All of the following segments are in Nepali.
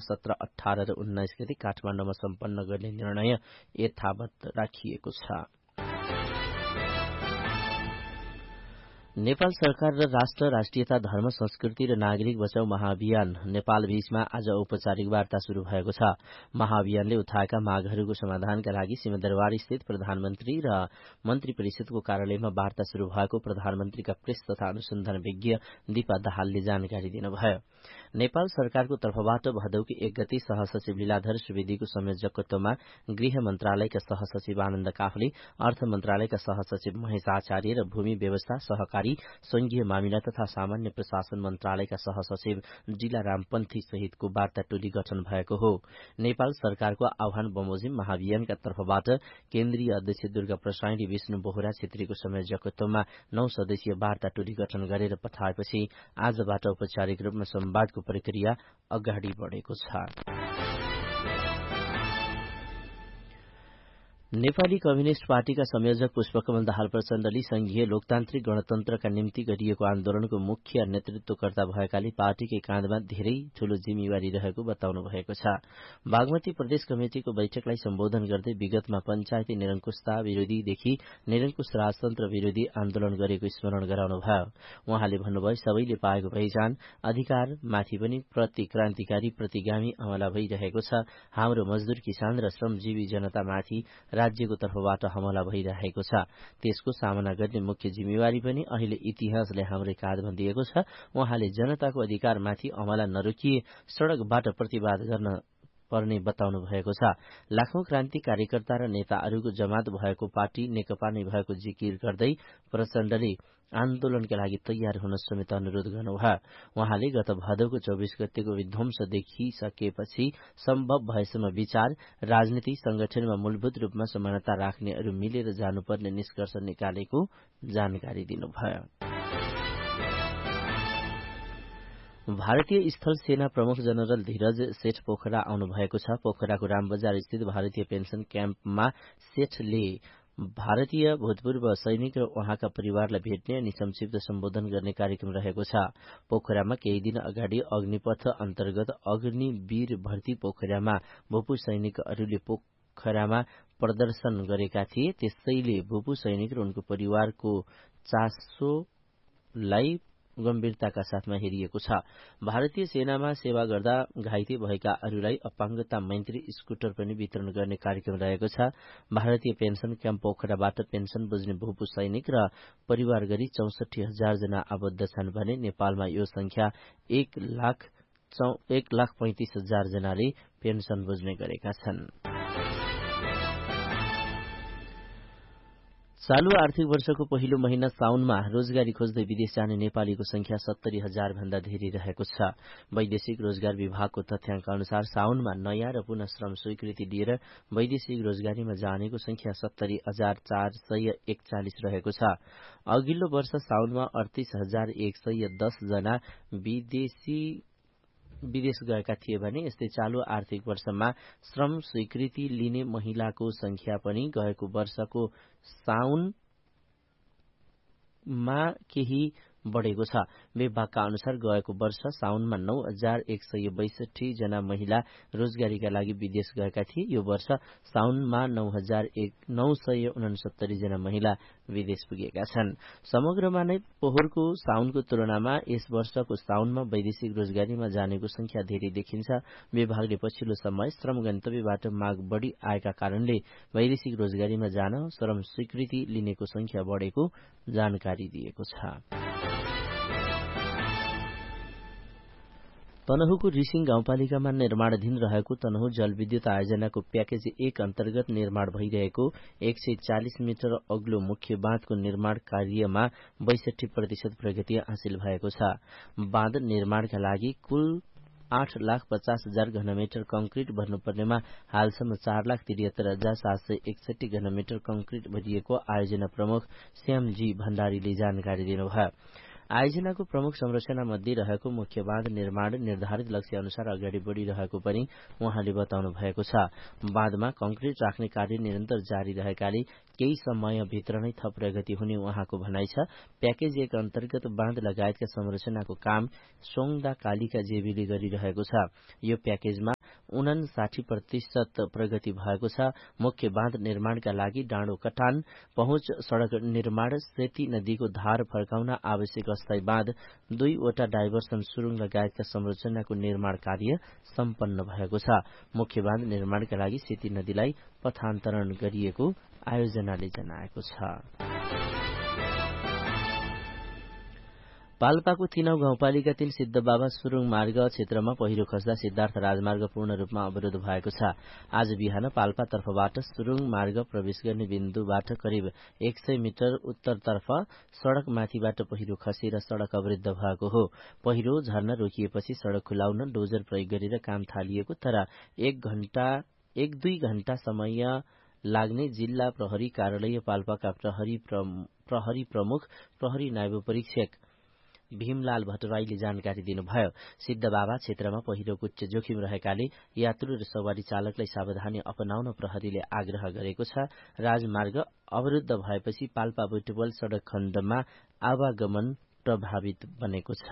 17, 18 र 19 गते काठमाडौँमा सम्पन्न गर्ने निर्णय यथावत राखिएको छ। नेपाल सरकार र राष्ट्र, राष्ट्रियता, धर्म, संस्कृति र नागरिक बचाउ महाअभियान नेपाल बीचमा आज औपचारिक वार्ता शुरू भएको छ। महाअभियानले उठाएका मागहरूको समाधानका लागि सिंहदरबार स्थित प्रधानमन्त्री र मन्त्री परिषदको कार्यालयमा वार्ता शुरू भएको प्रधानमन्त्रीका प्रेस तथा अनुसन्धान विज्ञ दीपा दाहालले जानकारी दिनुभयो। नेपाल सरकारको तर्फबाट भदौको 1 गते सहसचिव लीलाधर सुवेदीको संयोजकत्वमा गृह मन्त्रालयका सहसचिव आनन्द काफले, अर्थ मन्त्रालयका सहसचिव महेश आचार्य र भूमि व्यवस्था, सहकारी, संघीय मामिला तथा सामान्य प्रशासन मन्त्रालयका सहसचिव डिलाराम पन्थी सहितको वार्ता टोली गठन भएको हो। नेपाल सरकारको आह्वान बमोजिम महाअभियानका तर्फबाट केन्द्रीय अध्यक्ष दुर्गा प्रसाईले विष्णु बोहरा छेत्रीको संयोजकत्वमा 9 सदस्यीय वार्ता टोली गठन गरेर पठाएपछि आजबाट औपचारिक रूपमा संवादको प्रक्रिया अगाडि बढेको छ। नेपाली कम्युनिष्ट पार्टीका संयोजक पुष्पकमल दाहाल प्रचण्डले संघीय लोकतान्त्रिक गणतन्त्रका निम्ति गरिएको आन्दोलनको मुख्य नेतृत्वकर्ता भएकाले पार्टीकै काँधमा धेरै ठूलो जिम्मेवारी रहेको बताउनु भएको छ। बागमती प्रदेश कमिटिको बैठकलाई सम्बोधन गर्दै विगतमा पञ्चायती निरङ्कुशता विरोधीदेखि निरङ्कुश राजतन्त्र विरोधी आन्दोलन गरेको स्मरण गराउनु भयो। उहाँले भन्नुभयो, सबैले पाएको पहिचान अधिकार माथि पनि प्रतिक्रान्तिकारी प्रतिगामी हमला भइरहेको छ। हाम्रो मजदूर, किसान र श्रमजीवी जनतामाथि राज्यको तर्फबाट हमला भइरहेको छ। त्यसको सामना गर्ने मुख्य जिम्मेवारी पनि अहिले इतिहासले हाम्रै काँधमा दिएको छ। उहाँले जनताको अधिकारमाथि हमला नरोकिए सड़कबाट प्रतिवाद गर्न पर्ने बताउनु भएको छ। लाखौं क्रान्ति कार्यकर्ता र नेताहरूको जमात भएको पार्टी नेकपा नै भएको जिकिर गर्दै प्रचण्डले आन्दोलनका लागि तयार हुन समेत अनुरोध गर्नुभयो। उहाँले गत भदौको 24 गतेको विध्वंस देखिसकेपछि सम्भव भएसम्म विचार, राजनीति, संगठनमा मूलभूत रूपमा समानता राख्नेहरू मिलेर जानुपर्ने निष्कर्ष निकालेको जानकारी दिनुभयो। भारतीय स्थल सेना प्रमुख जनरल धीरज सेठ पोखरा आउनु भएको छ। पोखराको रामबजार स्थित भारतीय पेन्सन क्याम्पमा सेठले भारतीय भूतपूर्व सैनिक र उहाँका परिवारलाई भेट्ने अनि संक्षिप्त सम्बोधन गर्ने कार्यक्रम रहेको छ। पोखरामा केही दिन अगाडि अग्निपथ अन्तर्गत अग्निवीर भर्ती पोखरामा भूपू सैनिकहरूले पोखरामा प्रदर्शन गरेका थिए। त्यसैले भूपू सैनिक र उनको परिवारको चासोलाई गम्भीरताका साथमा हेरिएको छ। भारतीय सेनामा सेवा गर्दा घाइते भएकाहरूलाई अपाङ्गता मैत्री स्कुटर पनि वितरण गर्ने कार्यक्रम रहेको छ। भारतीय पेन्सन क्याम्प पोखराबाट पेन्सन बुझ्ने भूपू सैनिक र परिवार गरी 64,000 जना आबद्ध छन् भने नेपालमा यो संख्या 1,35,000 जनाले पेन्सन बुझ्ने गरेका छन्। चालू आर्थिक वर्षको पहिलो महिना साउनमा रोजगारी खोज्दै विदेश जाने नेपालीको संख्या 70,000 भन्दा धेरै रहेको छ। वैदेशिक रोजगार विभागको तथ्याङ्क अनुसार साउनमा नयाँ र पुनः श्रम स्वीकृति लिएर वैदेशिक रोजगारीमा जानेको संख्या 70,441 रहेको छ। अघिल्लो वर्ष साउनमा 38,110 जना विदेश गएका थिए भने यस्तै चालू आर्थिक वर्षमा श्रम स्वीकृति लिने महिलाको संख्या पनि गएको वर्षको साउनमा केही बढ़ेको छ। विभागका अनुसार गएको वर्ष साउनमा 9,162 जना महिला रोजगारीका लागि विदेश गएका थिए। यो वर्ष साउनमा 9,969 जना महिला विदेश पुगेका छन्। समग्रमा नै पोहोरको साउनको तुलनामा यस वर्षको साउनमा वैदेशिक रोजगारीमा जानेको संख्या धेरै देखिन्छ। विभागले पछिल्लो समय श्रम गन्तव्यबाट माग बढ़ी आएका कारणले वैदेशिक रोजगारीमा जान श्रम स्वीकृति लिनेको संख्या बढ़ेको जानकारी दिएको छ। तनहुँको रिसिङ गाउँपालिकामा निर्माणाधीन रहेको तनहुँ जलविद्युत आयोजनाको प्याकेज 1 अन्तर्गत निर्माण भइरहेको 140 मिटर अग्लो मुख्य बाँधको निर्माण कार्यमा 62% प्रगति हासिल भएको छ। बाँध निर्माणका लागि कुल 8,50,000 घनमिटर कंक्रिट भर्नुपर्नेमा हालसम्म 4,73,761 घनमिटर कंक्रिट भरिएको आयोजना प्रमुख श्यामजी भण्डारीले जानकारी दिनुभयो। आयोजनाको प्रमुख संरचना मध्ये रहेको मुख्य बाँध निर्माण निर्धारित लक्ष्य अनुसार अगाडि बढ़िरहेको पनि उहाँले बताउनु भएको छ। बाँधमा कंक्रिट राख्ने कार्य निरन्तर जारी रहेकाले केही समयभित्र नै थप प्रगति हुने उहाँको भनाइ छ। प्याकेज 1 अन्तर्गत बाँध लगायतका संरचनाको काम सोङदा कालिका जेबीले गरिरहेको छ। यो प्याकेजमा 59% प्रगति भएको छ। मुख्य बाँध निर्माणका लागि डाँडो कटान, पहुँच सड़क निर्माण, सेती नदीको धार फर्काउन आवश्यक अस्थायी बाँध, 2 वटा डाइभर्सन सुरुङ लगायतका संरचनाको निर्माण कार्य सम्पन्न भएको छ। मुख्य बाँध निर्माणका लागि सेती नदीलाई पथान्तरण गरिएको आयोजनाले जनाएको छ। पाल्पाको तिनौ गाउँपालिका 3 सिद्धबाबा सुरुङ मार्ग क्षेत्रमा पहिरो खस्दा सिद्धार्थ राजमार्ग पूर्ण रूपमा अवरोध भएको छ। आज बिहान पाल्पा तर्फबाट सुरुङ मार्ग प्रवेश गर्ने बिन्दुबाट करिब 100 मिटर उत्तरतर्फ सड़क माथिबाट पहिरो खसेर सड़क अवरुद्ध भएको हो। पहिरो झर्न रोकिएपछि सड़क खुलाउन डोजर प्रयोग गरेर काम थालिएको, तर 1-2 घण्टा समय लाग्ने जिल्ला प्रहरी कार्यालय पाल्पाका प्रहरी प्रमुख प्रहरी नायब परीक्षक भीमलाल भट्टराईले जानकारी दिनुभयो। सिद्धबाबा क्षेत्रमा पहिरोको उच्च जोखिम रहेकाले यात्रु र सवारी चालकलाई सावधानी अपनाउन प्रहरीले आग्रह गरेको छ। राजमार्ग अवरुद्ध भएपछि पाल्पा बुटवल सड़क खण्डमा आवागमन प्रभावित बनेको छ।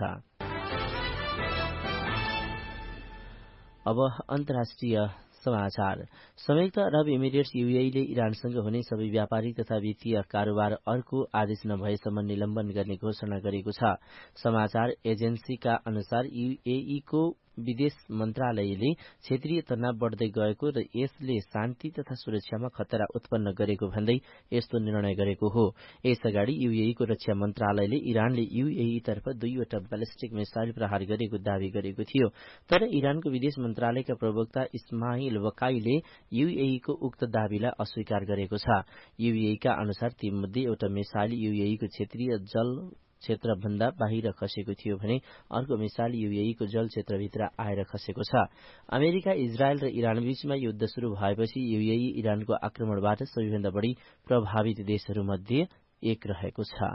अब अन्तर्राष्ट्रिय समाचार। संयुक्त अरब इमिरेट्स यूएईले इरानसँग हुने सबै व्यापारिक तथा वित्तीय कारोबार अर्को आदेश नभएसम्म निलम्बन गर्ने घोषणा गरेको छ। समाचार एजेन्सीका अनुसार यूएईको विदेश मन्त्रालयले क्षेत्रीय तनाव बढ्दै गएको र यसले शान्ति तथा सुरक्षामा खतरा उत्पन्न गरेको भन्दै यस्तो निर्णय गरेको हो। यसअगाडि यूएईको रक्षा मन्त्रालयले इरानले यूएईतर्फ 2 वटा बैलिस्टिक मिसाइल प्रहार गरेको दावी गरेको थियो, तर इरानको विदेश मन्त्रालयका प्रवक्ता इस्माइल वकाईले यूएईको उक्त दावीलाई अस्वीकार गरेको छ। यूएईका अनुसार तीमध्ये एउटा मिसाइल यूएईको क्षेत्रीय जल क्षेत्रभन्दा बाहिर खसेको थियो भने अर्को मिसाइल यूएईको जल क्षेत्रभित्र आएर खसेको छ। अमेरिका, इजरायल र इरान बीचमा युद्ध शुरू भएपछि यूएई इरानको आक्रमणबाट सबैभन्दा बढी प्रभावित देशहरूमध्ये एक रहेको छ।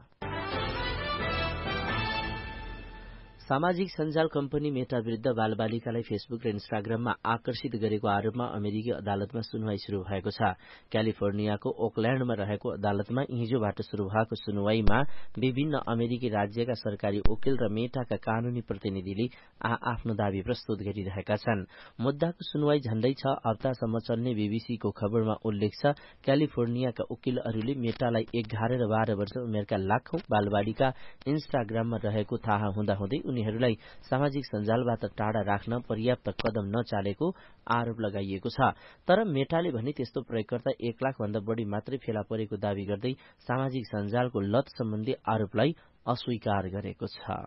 सामाजिक सञ्जाल कम्पनी मेटा विरुद्ध बालबालिकालाई फेसबुक र इन्स्टाग्राममा आकर्षित गरेको आरोपमा अमेरिकी अदालतमा सुनवाई शुरू भएको छ। क्यालिफोर्नियाको ओकल्याण्डमा रहेको अदालतमा हिजोबाट शुरू भएको सुनवाईमा विभिन्न अमेरिकी राज्यका सरकारी वकिल र मेटाका कानूनी प्रतिनिधिले आफ्नो दावी प्रस्तुत गरिरहेका छन्। मुद्दाको सुनवाई झण्डै 6 हप्तासम्म चल्ने बीबीसीको खबरमा उल्लेख छ। क्यालिफोर्नियाका वकिलहरूले मेटालाई 11 र 12 वर्ष उमेरका लाखौं बालबालिका इन्स्टाग्राममा रहेको थाहा हुँदाहुँदै उनीहरूलाई सामाजिक सञ्जालबाट टाढा राख्न पर्याप्त कदम नचालेको आरोप लगाइएको छ। तर मेटाले भने त्यस्तो प्रयोगकर्ता 1 लाख भन्दा बढी मात्रै फेला परेको दावी गर्दै सामाजिक सञ्जालको लत सम्बन्धी आरोपलाई अस्वीकार गरेको छ।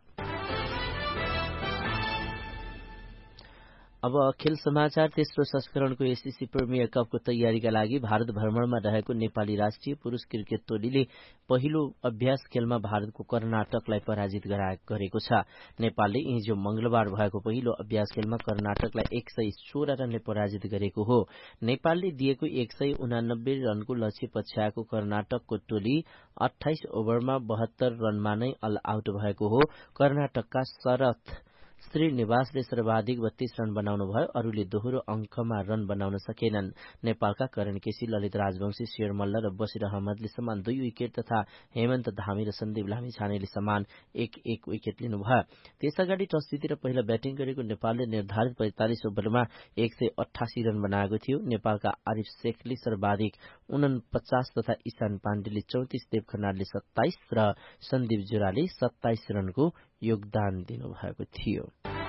अब खेल समाचार। तेस्रो संस्करणको एससीसी प्रिमियर कपको तयारीका लागि भारत भ्रमणमा रहेको नेपाली राष्ट्रिय पुरुष क्रिकेट टोलीले पहिलो अभ्यास खेलमा भारतको कर्नाटकलाई पराजित गरेको छ। नेपालले हिजो मंगलबार भएको पहिलो अभ्यास खेलमा कर्नाटकलाई 116 रनले पराजित गरेको हो। नेपालले दिएको 189 रनको लक्ष्य पछ्याएको कर्नाटकको टोली 28 ओभरमा 72 रनमा नै अल आउट भएको हो। कर्नाटकका शरथ श्रीनिवासले सर्वाधिक 32 रन बनाउनु भयो, अरूले दोहोरो अंकमा रन बनाउन सकेनन्। नेपालका करण केसी, ललित राजवंशी, शेर मल्ल र बसिर अहमदले समान 2 विकेट तथा हेमन्त धामी र सन्दीप लामिछानेले समान 1-1 विकेट लिनुभयो। त्यसअगाडि टस जितेर पहिला ब्याटिङ गरेको नेपालले निर्धारित 45 ओभरमा 188 रन बनाएको थियो। नेपालका आरिफ शेखले सर्वाधिक 49 तथा ईशान पाण्डेले 34, देव खनालले 27 र सन्दीप जुराले 27 रनको योगदान दिनुभएको थियो।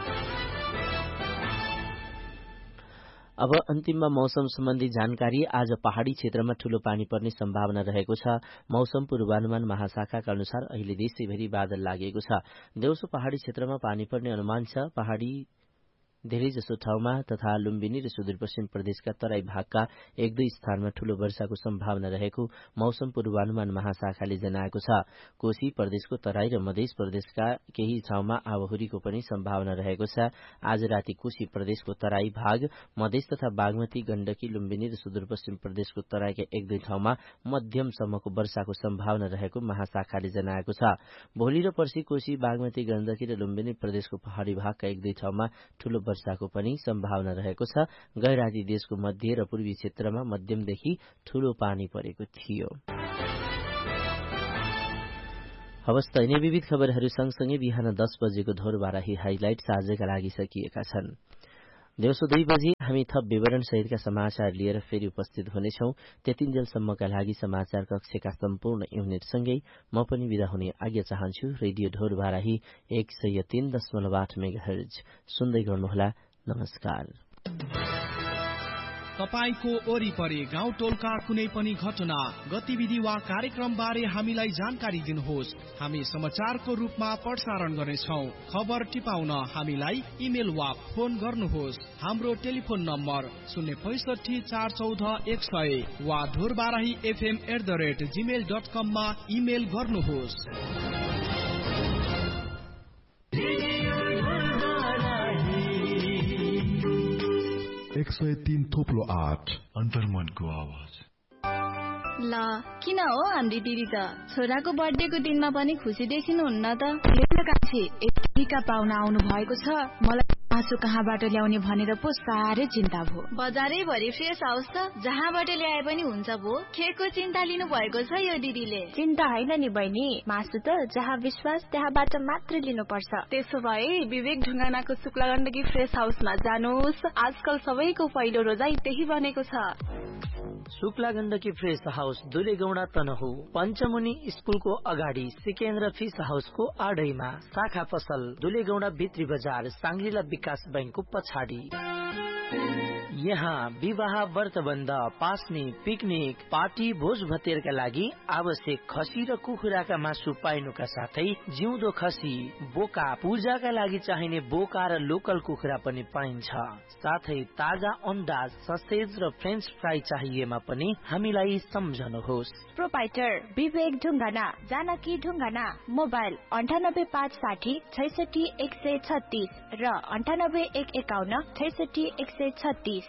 अब अन्तिममा मौसम सम्बन्धी जानकारी। आज पहाड़ी क्षेत्रमा ठूलो पानी पर्ने सम्भावना रहेको छ। मौसम पूर्वानुमान महाशाखाका अनुसार अहिले देशैभरि बादल लागेको छ। देउसो पहाड़ी क्षेत्रमा पानी पर्ने अनुमान छ। पहाड़ी धेरैजसो ठाउँमा तथा लुम्बिनी र सुदूरपश्चिम प्रदेशका तराई भागका 1-2 स्थानमा ठूलो वर्षाको सम्भावना रहेको मौसम पूर्वानुमान महाशाखाले जनाएको छ। कोशी प्रदेशको तराई र मध्य प्रदेशका केही ठाउँमा आँधीको पनि सम्भावना रहेको छ। आज राति कोशी प्रदेशको तराई भाग, मध्य तथा बागमती, गण्डकी, लुम्बिनी र सुदूरपश्चिम प्रदेशको तराईका 1-2 ठाउँमा मध्यमसम्मको वर्षाको सम्भावना रहेको महाशाखाले जनाएको छ। भोलि र पर्सि कोशी, बागमती, गण्डकी र लुम्बिनी प्रदेशको पहाड़ी भागका 1-2 ठाउँमा ठूलो वर्षाको पनि सम्भावना रहेको छ। गैराती देशको मध्य र पूर्वी क्षेत्रमा मध्यमदेखि ठूलो पानी परेको थियो। हवस् त यिनै विविध खबरहरू सँगसँगै बिहान 10 बजेको धोरबाराही हाइलाइट आजका लागि सकिएका छन्। दिउँसो 2 बजे हामी थप विवरण सहितका समाचार लिएर फेरि उपस्थित हुनेछौं। त्यतिन्जेलसम्मका लागि समाचार कक्षका सम्पूर्ण युनिटसँगै म पनि विदा हुने आज्ञा चाहन्छु। रेडियो ढोर बाराही 103.8 मेगाहर्ज सुन्दै गर्नुहोला। नमस्कार। तपाईको वरिपरि गाउँ टोलका कुनै पनि घटना, गतिविधि वा कार्यक्रम बारे हामीलाई जानकारी दिनुहोस्। हामी समाचारको रूपमा प्रसारण गर्नेछौं। खबर टिपाउन हामीलाई इमेल वा फोन गर्नुहोस्। हाम्रो टेलिफोन नम्बर 065 414 100 वा ढोरबाराही@gmail.com मा इमेल गर्नुहोस्। 103.8 अन्तर्मनको आवाज। ल किन हो हाम्री दिदी त छोराको बर्थडेको दिनमा पनि खुसी देखिनुहुन्न त? यतिका पाहुना आउनु भएको छ, मलाई मासु कहाँबाट ल्याउने भनेर पो साह्रै चिन्ता भयो। बजारै भरि फ्रेस हाउस त जहाँबाट ल्याए पनि हुन्छ भो। केको चिन्ता लिनु भएको छ यो दिदीले? चिन्ता होइन नि बहिनी, मासु त जहाँ विश्वास त्यहाँबाट मात्र लिनुपर्छ। त्यसो भए विवेक ढुङ्गानाको शुक्ला गण्डकी फ्रेस हाउसमा जानुहोस्। आजकल सबैको पहिलो रोजाइ त्यही बनेको छ। शुक्ला गण्डकी फ्रेस हाउस दुलेगौडा तनहु पञ्चमुनि स्कुलको अगाडि सिकेन्द्र फिस हाउसको आडैमा, शाखा पसल दुलेगौडा भित्री बजार सांग्रिला विकास बैंकको पछाडि। यहाँ विवाह, व्रतबन्ध, पास्ने, पिकनिक, पार्टी, भोज भतेरका लागि आवश्यक खसी र कुखुराका मासु पाइनुका साथै जिउँदो खसी, बोका, पूजाका लागि चाहिने बोका र लोकल कुखुरा पनि पाइन्छ। साथै ताजा अन्डा, ससेज र फ्रेन्च फ्राई चाहिएमा पनि हामीलाई सम्झनुहोस्। प्रोपाइटर विवेक ढुङ्गाना, जानकी ढुङ्गाना। मोबाइल 9856 66 136 र 98 151 66 136।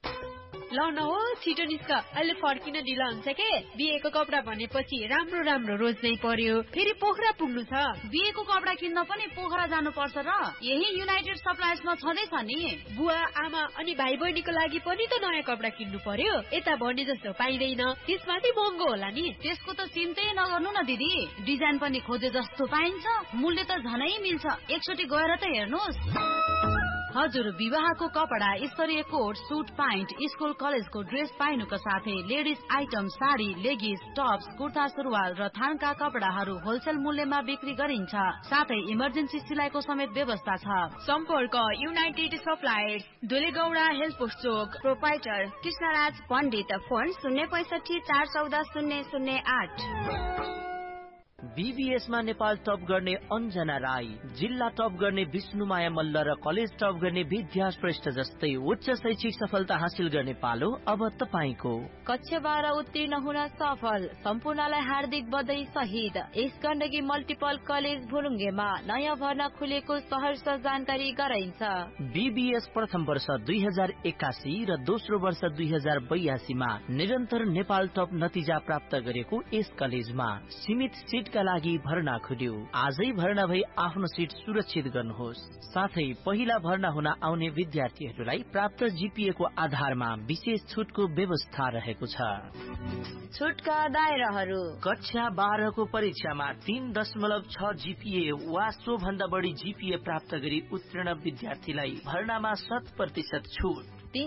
ल न हो छिटो निस्क, अहिले फर्किन ढिला हुन्छ के? बिहेको कपडा भनेपछि राम्रो राम्रो रोज्नै पर्यो, फेरि पोखरा पुग्नु छ। बिहेको कपडा किन्न पनि पोखरा जानु पर्छ र? यही युनाइटेड सप्लायर्समा छँदैछ नि। बुवा आमा अनि भाइ बहिनीको लागि पनि त नयाँ कपडा किन्नु पर्यो। यता भने जस्तो पाइँदैन, त्यसमाथि महँगो होला नि। त्यसको त चिन्तै नगर्नु न दिदी, डिजाइन पनि खोजे जस्तो पाइन्छ, मूल्य त झनै मिल्छ। एकचोटि गएर त हेर्नुहोस्। हजुर, विवाहको कपडा, स्तरीय कोट, सुट प्यान्ट, स्कुल कलेजको ड्रेस पाइनुका साथै ladies item, sari, लेगिस, Tops, kurta सुरुवाल र थानका कपडाहरू होलसेल मूल्यमा बिक्री गरिन्छ। साथै इमर्जेन्सी सिलाइको समेत व्यवस्था छ। सम्पर्क युनाइटेड सप्लायर्स, दुलेगौडा हेल्थ पोस्ट चोक। प्रोपाइटर कृष्णराज पण्डित। फोन 065 414 008। बीबीएसमा नेपाल टप गर्ने अन्जना राई, जिल्ला टप गर्ने विष्णुमाया मल्ल र कलेज टप गर्ने विद्या श्रेष्ठ जस्तै उच्च शैक्षिक सफलता हासिल गर्ने पालो अब तपाईको। कक्षा 12 उत्तीर्ण हुन सफल सम्पूर्णलाई हार्दिक बधाई सहित यस गण्डकी मल्टिपल कलेज भुलुङ्गेमा नयाँ भर्ना खुलेको सहर्ष जानकारी गराइन्छ। बीबीएस प्रथम वर्ष 2081 र दोस्रो वर्ष 2082 मा निरन्तर नेपाल टप नतिजा प्राप्त गरेको यस कलेजमा सीमित सीट का लागि भर्ना खुल्यो। आजै भर्ना भई आफ्नो सीट सुरक्षित गर्नुहोस्। साथै पहिला भर्ना हुन आउने विद्यार्थीहरूलाई प्राप्त जीपीए को आधारमा विशेष छुटको व्यवस्था रहेको छ। छुटका दायराहरू: कक्षा 12 को परीक्षामा 3.6 जीपीए वा सो भन्दा बढी जीपीए प्राप्त गरी उत्तीर्ण विद्यार्थीलाई भर्नामा 100% छुट।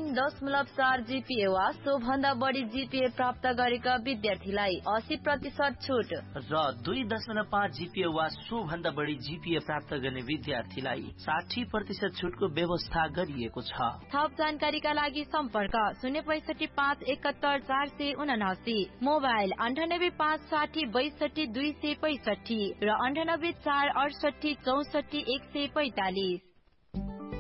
3.4 जीपीए वा सो भन्दा बढी जीपीए प्राप्त गरेका विद्यार्थीलाई 80% छुट र 2.5 जीपीए वा सो भन्दा बढी जीपीए प्राप्त गर्ने विद्यार्थीलाई 60% छुटको व्यवस्था गरिएको छ। थप जानकारीका लागि सम्पर्क 065 71 479, मोबाइल 98 560 62 265 र 98 4 68 64 145।